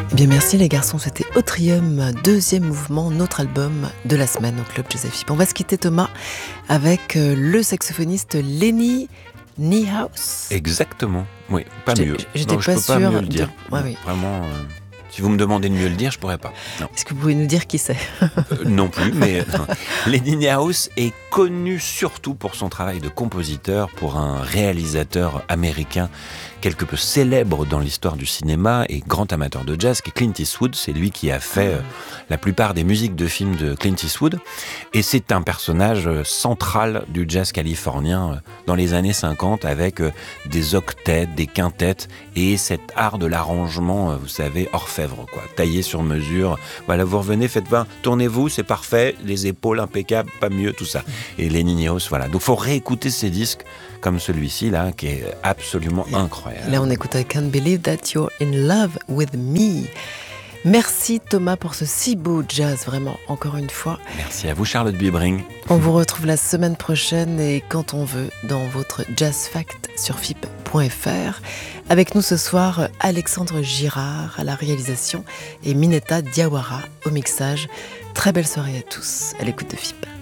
Eh bien merci les garçons, c'était Autrium, deuxième mouvement, notre album de la semaine au Club Jazz FM. On va se quitter Thomas avec le saxophoniste Lenny Niehaus. Exactement, oui, pas mieux. J'étais non, pas je peux pas sûre mieux le dire. Ouais, oui. Vraiment, si vous me demandez de mieux le dire, je pourrais pas. Non. Est-ce que vous pouvez nous dire qui c'est? Non plus, mais Lenny Niehaus est connu surtout pour son travail de compositeur, pour un réalisateur américain quelque peu célèbre dans l'histoire du cinéma et grand amateur de jazz, qui est Clint Eastwood. C'est lui qui a fait la plupart des musiques de films de Clint Eastwood. Et c'est un personnage central du jazz californien dans les années 50, avec des octets, des quintettes et cet art de l'arrangement, vous savez, orfèvre, quoi, taillé sur mesure. Voilà, vous revenez, faites 20, tournez-vous, c'est parfait, les épaules impeccables, pas mieux, tout ça. Et Lenny Niehaus, voilà. Donc, faut réécouter ces disques comme celui-ci, là, qui est absolument incroyable. Là, on écoute I Can't Believe That You're in Love with Me. Merci Thomas pour ce si beau jazz, vraiment, encore une fois. Merci à vous, Charlotte Bibring. On vous retrouve la semaine prochaine et quand on veut dans votre Jazz Fact sur FIP.fr. Avec nous ce soir, Alexandre Girard à la réalisation et Minetta Diawara au mixage. Très belle soirée à tous à l'écoute de FIP.